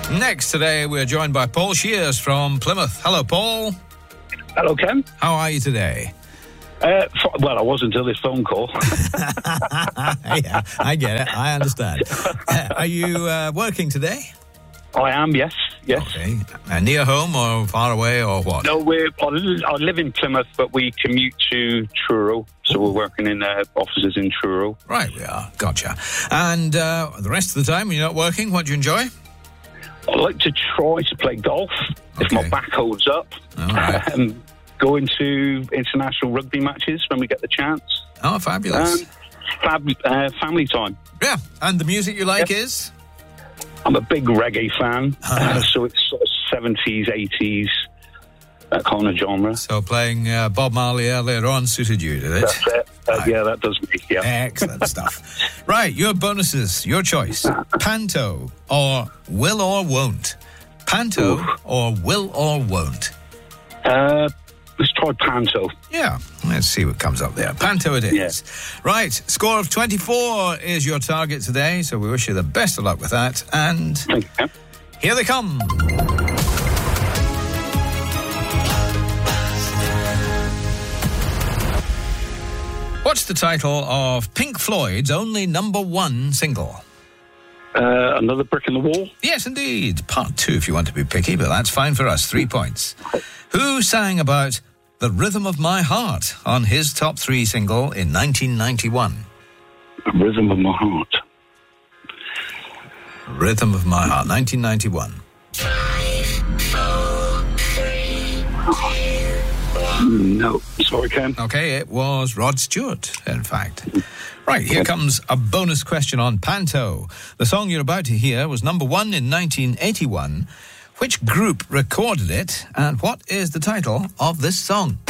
Next today, we're joined by Paul Shears from Plymouth. Hello, Paul. Hello, Ken. How are you today? Well, I was until this phone call. Yeah, I get it. I understand. Are you working today? I am, yes. Okay. Near home or far away or what? No, I live in Plymouth, but we commute to Truro, so we're working in offices in Truro. Right, we are. Gotcha. And the rest of the time, when you're not working, what do you enjoy? I like to try to play golf, if my back holds up. All right. Going to international rugby matches when we get the chance. Oh, fabulous. Family time. Yeah, and the music you like is? I'm a big reggae fan, so it's sort of 70s, 80s, that kind of genre. So playing Bob Marley earlier on suited you, did it? That's it. Yeah, that does me, yeah. Excellent stuff. Right, your bonuses, your choice. Panto or will or won't? Panto or will or won't? Let's try Panto. Yeah, let's see what comes up there. Panto it is. Yeah. Right, score of 24 is your target today, so we wish you the best of luck with that. And Thank you. here they come. What's the title of Pink Floyd's only #1 single? Another Brick in the Wall. Yes, indeed. Part 2 if you want to be picky, but that's fine for us. 3 points. Who sang about The Rhythm of My Heart on his top 3 single in 1991? Rhythm of My Heart. Rhythm of My Heart, 1991. 5, 4, 3, 2, 1. No, sorry, Ken. Okay, it was Rod Stewart, in fact. Right, here comes a bonus question on Panto. The song you're about to hear was #1 in 1981. Which group recorded it, and what is the title of this song?